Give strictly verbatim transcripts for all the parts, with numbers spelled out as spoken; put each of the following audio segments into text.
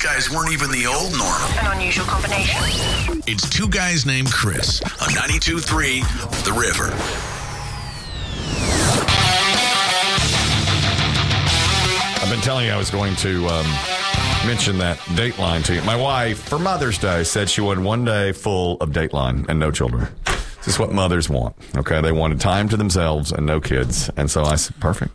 guys weren't even the old norm. An unusual combination. It's two guys named Chris on ninety-two point three The River. I've been telling you I was going to um, mention that Dateline to you. My wife, for Mother's Day, said she wanted one day full of Dateline and no children. This is what mothers want, okay? They wanted time to themselves and no kids. And so I said, perfect.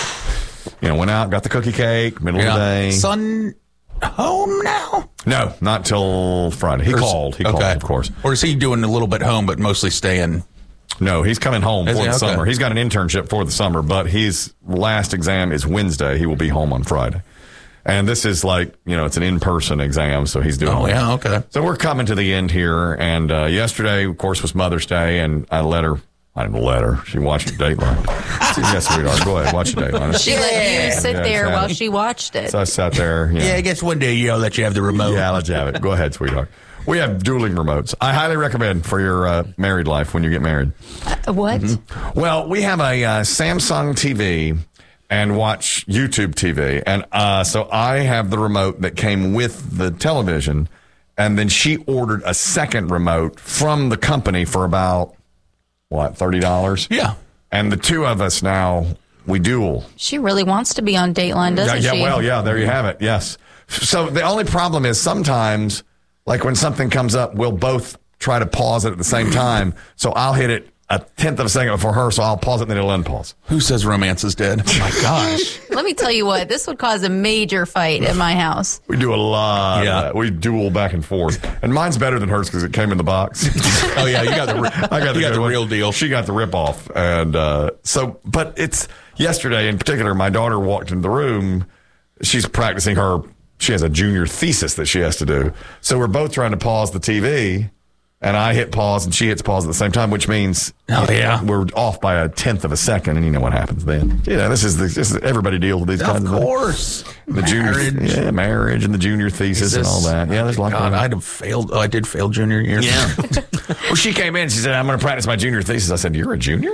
Oh, you know, went out, got the cookie cake, middle yeah. of the day. Son home now? No, not till Friday. He Or is- called. He okay. called, of course. Or is he doing a little bit home, but mostly staying? No, he's coming home Is for he? the Okay. summer. He's got an internship for the summer, but his last exam is Wednesday. He will be home on Friday. And this is like, you know, it's an in-person exam, so he's doing Oh, it. yeah, okay. So we're coming to the end here, and uh, yesterday, of course, was Mother's Day, and I let her, I didn't let her, she watched Dateline. Yes, sweetheart, go ahead, watch Dateline. She let you sit Yeah, there exactly. while she watched it. So I sat there. Yeah, Yeah, I guess one day you know let you have the remote. yeah, let's have it. Go ahead, sweetheart. We have dueling remotes. I highly recommend for your uh, married life when you get married. What? Well, we have a uh, Samsung T V and watch YouTube T V. And uh, so I have the remote that came with the television. And then she ordered a second remote from the company for about, what, thirty dollars? Yeah. And the two of us now, we duel. She really wants to be on Dateline, doesn't yeah, she? yeah, well, yeah, there you have it. Yes. So the only problem is sometimes, like when something comes up, we'll both try to pause it at the same time. So I'll hit it a tenth of a second before her, so I'll pause it and then it'll unpause. Who says romance is dead? Oh, my gosh. Let me tell you what, this would cause a major fight at my house. We do a lot Yeah. of that. We duel back and forth. And mine's better than hers because it came in the box. Oh, yeah, you got the, re- I got the, you got good the one. real deal. She got the rip-off. And uh, so, but it's yesterday in particular, my daughter walked into the room. She's practicing her, she has a junior thesis that she has to do. So we're both trying to pause the T V. And I hit pause and she hits pause at the same time, which means Oh, yeah. we're off by a tenth of a second. And you know what happens then. You know, this is, the, this is everybody deals with these kinds Of of things. course. The Marriage. junior, yeah, marriage and the junior thesis Is and all this- that. Yeah, there's a lot God, going on. I'd have failed. Oh, I did fail junior year. Yeah. Well, she came in. She said, I'm going to practice my junior thesis. I said, you're a junior?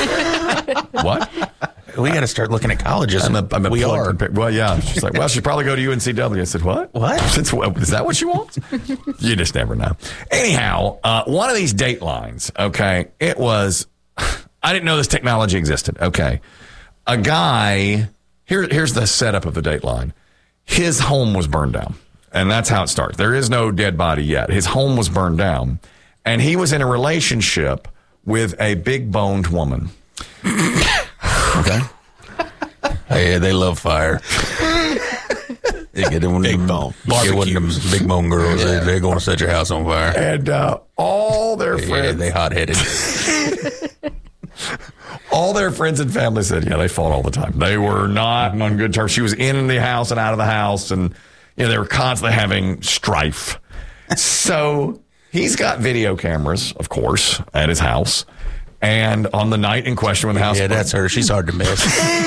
What? We got to start looking at colleges. I'm a, I'm a we plugged are. and pick- Well, yeah. She's like, well, she'd probably go to U N C W. I said, what? What? Since, is that what she wants? You just never know. Anyhow, uh, one of these Datelines, okay, it was, I didn't know this technology existed. Okay. A guy, here, here's the setup of the Dateline. His home was burned down. And that's how it starts. There is no dead body yet. His home was burned down. And he was in a relationship with a big boned woman. Okay. Hey, they love fire. They get them big bone. Get one of them big bone girls. Yeah. They, they're going to set your house on fire. And uh, all their Yeah, friends, they hot headed. all their friends and family said, yeah, they fought all the time. They were not on good terms. She was in the house and out of the house, and you know they were constantly having strife. So he's got video cameras, of course, at his house. And on the night in question when the house Yeah, burned- that's her. She's hard to miss.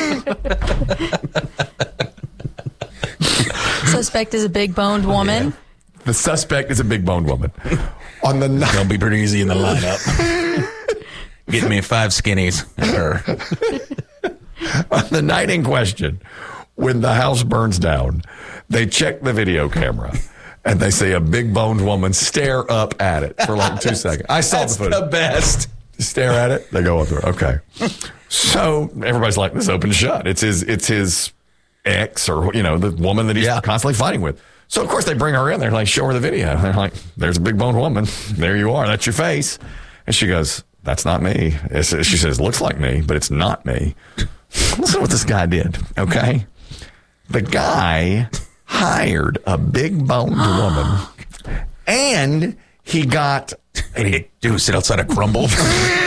Suspect is a big boned woman. the suspect is a big boned woman. On the night, Don't be pretty easy in the lineup. Get me five skinnies. Her. on the night in question, when the house burns down, they check the video camera and they see a big boned woman stare up at it for like two seconds. I saw That's the footage. the best. Stare at it. They go up there. Okay. So everybody's like, this open shut. It's his, it's his ex or, you know, the woman that he's Yeah. constantly fighting with. So of course they bring her in. They're like, show her the video. They're like, there's a big boned woman. There you are. That's your face. And she goes, that's not me. It's, she says, looks like me, but it's not me. Listen to what this guy did. Okay. The guy hired a big boned woman and he got Hey, do sit outside a crumble with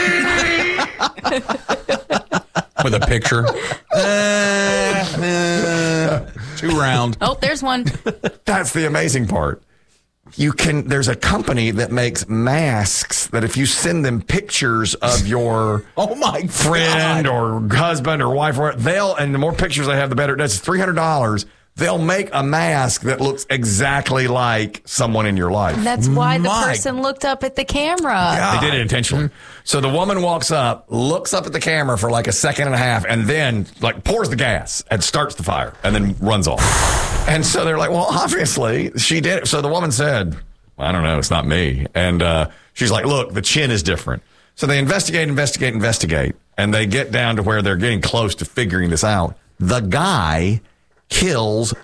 a picture. Uh, uh, too round. Oh, there's one. That's the amazing part. You can, there's a company that makes masks that if you send them pictures of your Oh my friend God. or husband or wife, or they'll, and the more pictures they have, the better. That's three hundred dollars. They'll make a mask that looks exactly like someone in your life. That's why the My- person looked up at the camera. They did it intentionally. So the woman walks up, looks up at the camera for like a second and a half, and then like pours the gas and starts the fire and then runs off. And so they're like, well, obviously she did it. So the woman said, I don't know, it's not me. And uh, she's like, look, the chin is different. So they investigate, investigate, investigate, and they get down to where they're getting close to figuring this out. The guy kills